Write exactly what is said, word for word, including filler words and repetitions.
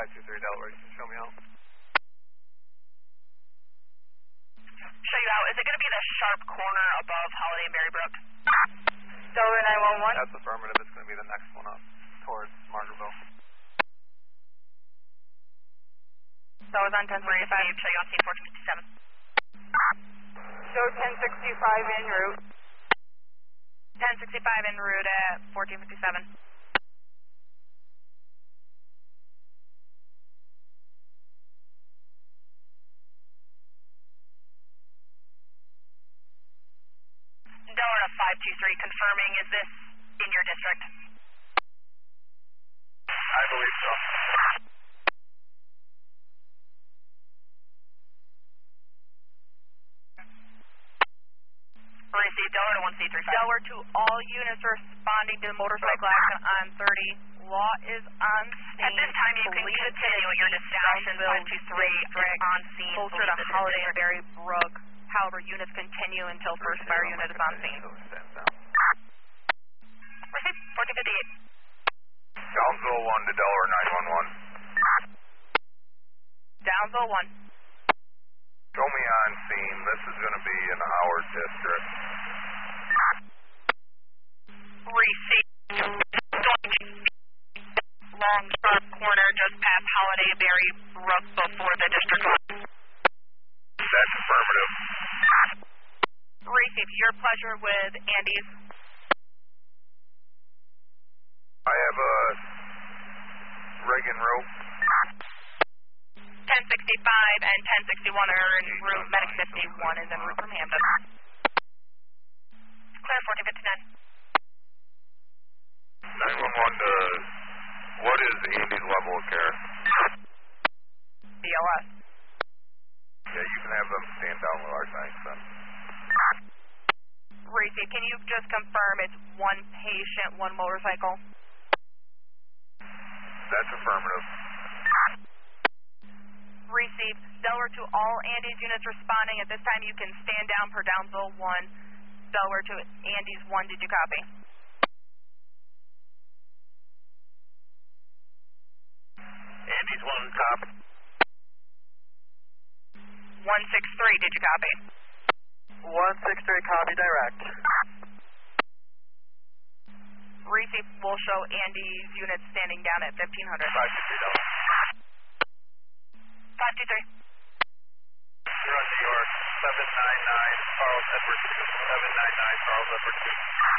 five two three Delaware, can you show me out? Show you out. Is it going to be the sharp corner above Holiday and Berrybrook? Delaware nine one one. That's affirmative. It's going to be the next one up towards Margaretville. That was on ten sixty-five. Show you on scene fourteen fifty-seven. Show ten sixty-five en route. ten sixty-five en route at fourteen fifty-seven. Delaware five two three confirming, is this in your district? I believe so. Received Delaware to one C three five. Delaware to all units responding to motorcycle action on thirty. Law is on scene. At this time, you can continue at your destination. five two three is on scene. Closer to Holiday and Berrybrook. However, units continue until first fire unit is on scene. Received fourteen fifty-eight. Downsville one to Delaware nine one one. Downsville one. Show me on scene. This is going to be in our district. Received. Long sharp corner just past Holiday and Berrybrook before the district line. That's affirmative. Received. Your pleasure with Andy's. I have a Reagan rope. ten sixty-five and ten sixty-one are en route. Medic fifty-one is en route from Hamden. Clear fourteen fifty-nine. nine one one to, what is Andy's level of care? B L S. Yeah, you can have them stand down with our tanks then. Received. Can you just confirm it's one patient, one motorcycle? That's affirmative. Received. Delaware to all Andy's units responding. At this time, you can stand down per Downsville one. Delaware to Andy's one. Did you copy? Andy's one, copy. one six three, did you copy? one six three, copy direct. Received. Will show Andy's units standing down at fifteen hundred. five two three Delaware. five two three. You're on New York, seven nine nine, Charles Edward two. seven nine nine, Charles Edward two.